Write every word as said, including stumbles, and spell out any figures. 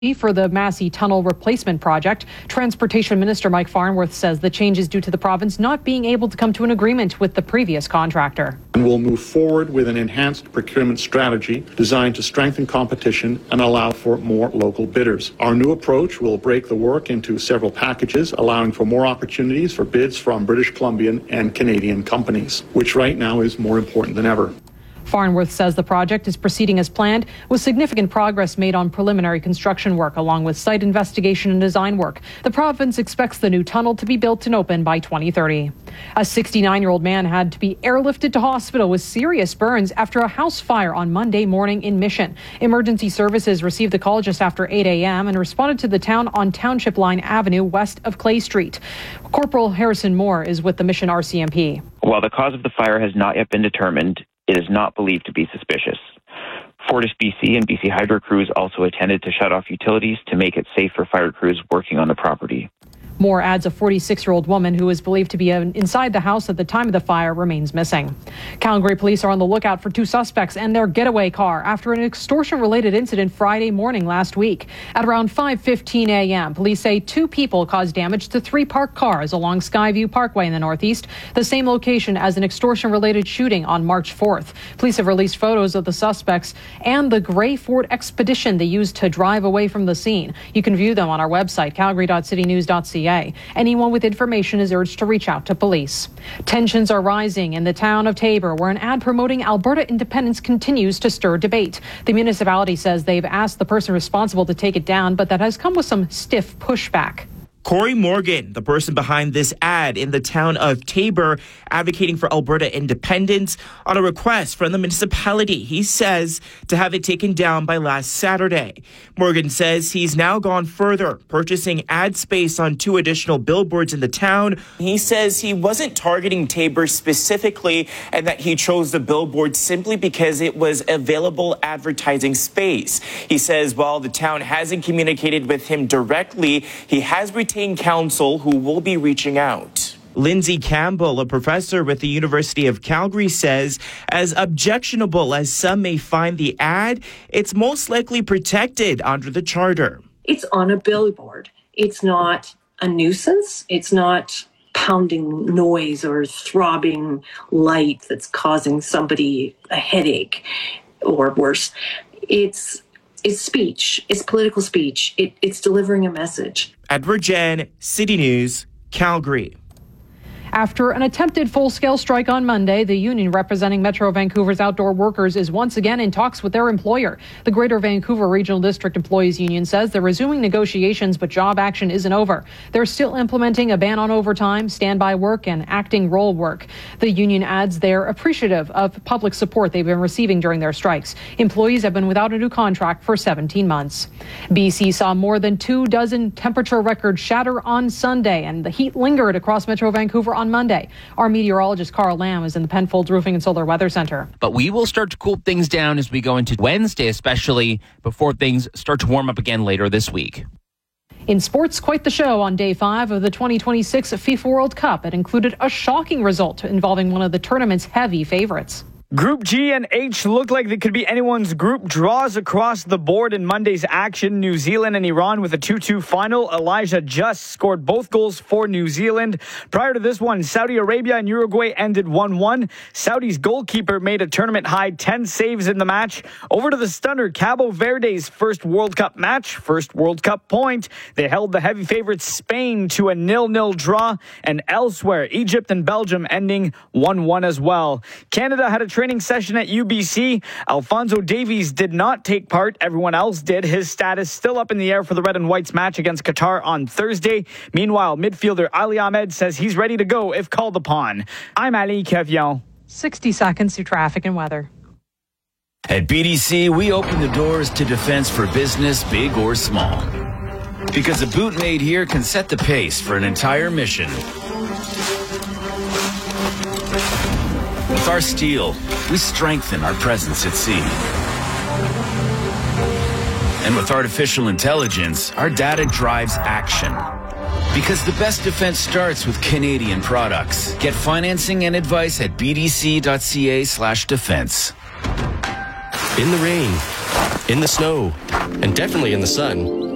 for the Massey Tunnel replacement project. Transportation Minister Mike Farnworth says the change is due to the province not being able to come to an agreement with the previous contractor. And we'll move forward with an enhanced procurement strategy designed to strengthen competition and allow for more local bidders. Our new approach will break the work into several packages, allowing for more opportunities for bids from British Columbian and Canadian companies, which right now is more important than ever. Farnworth says the project is proceeding as planned, with significant progress made on preliminary construction work, along with site investigation and design work. The province expects the new tunnel to be built and open by twenty thirty. A sixty-nine-year-old man had to be airlifted to hospital with serious burns after a house fire on Monday morning in Mission. Emergency services received the call just after eight a.m. and responded to the town on Township Line Avenue west of Clay Street. Corporal Harrison Moore is with the Mission R C M P. While the cause of the fire has not yet been determined, it is not believed to be suspicious. Fortis B C and B C Hydro crews also attended to shut off utilities to make it safe for fire crews working on the property. Moore adds a forty-six-year-old woman who is believed to be inside the house at the time of the fire remains missing. Calgary police are on the lookout for two suspects and their getaway car after an extortion-related incident Friday morning last week. At around five fifteen a.m., police say two people caused damage to three parked cars along Skyview Parkway in the northeast, the same location as an extortion-related shooting on March fourth. Police have released photos of the suspects and the gray Ford Expedition they used to drive away from the scene. You can view them on our website, calgary dot city news dot c a. Anyone with information is urged to reach out to police. Tensions are rising in the town of Taber, where an ad promoting Alberta independence continues to stir debate. The municipality says they've asked the person responsible to take it down, but that has come with some stiff pushback. Corey Morgan, the person behind this ad in the town of Taber, advocating for Alberta independence on a request from the municipality, he says, to have it taken down by last Saturday. Morgan says he's now gone further, purchasing ad space on two additional billboards in the town. He says he wasn't targeting Taber specifically and that he chose the billboard simply because it was available advertising space. He says while the town hasn't communicated with him directly, he has retained counsel who will be reaching out. Lindsay Campbell, a professor with the University of Calgary, says as objectionable as some may find the ad, it's most likely protected under the charter. It's on a billboard. It's not a nuisance. It's not pounding noise or throbbing light that's causing somebody a headache or worse. It's It's speech. It's political speech. It, it's delivering a message. Edward Jen, City News, Calgary. After an attempted full-scale strike on Monday, the union representing Metro Vancouver's outdoor workers is once again in talks with their employer. The Greater Vancouver Regional District Employees Union says they're resuming negotiations, but job action isn't over. They're still implementing a ban on overtime, standby work, and acting role work. The union adds they're appreciative of public support they've been receiving during their strikes. Employees have been without a new contract for seventeen months. B C saw more than two dozen temperature records shatter on Sunday, and the heat lingered across Metro Vancouver on Monday. Our meteorologist Carl Lamb is in the Penfolds Roofing and Solar Weather Center. But we will start to cool things down as we go into Wednesday, especially before things start to warm up again later this week. In sports, quite the show on day five of the twenty twenty-six FIFA World Cup. It included a shocking result involving one of the tournament's heavy favorites. Group G and H look like they could be anyone's group. Draws across the board in Monday's action. New Zealand and Iran with a two two final. Elijah Just scored both goals for New Zealand. Prior to this one, Saudi Arabia and Uruguay ended one one. Saudi's goalkeeper made a tournament-high ten saves in the match. Over to the stunner, Cabo Verde's first World Cup match, first World Cup point. They held the heavy favorites Spain to a nil nil draw. And elsewhere, Egypt and Belgium ending one one as well. Canada had a training session at U B C. Alphonso Davies did not take part. Everyone else did. His status still up in the air for the Red and Whites match against Qatar on Thursday. Meanwhile, midfielder Ali Ahmed says he's ready to go if called upon. I'm Ali Kevion. sixty seconds to traffic and weather. At B D C, we open the doors to defense for business, big or small. Because a boot made here can set the pace for an entire mission. With our steel, we strengthen our presence at sea. And with artificial intelligence, our data drives action. Because the best defense starts with Canadian products. Get financing and advice at bdc.ca slash defense. In the rain, in the snow, and definitely in the sun,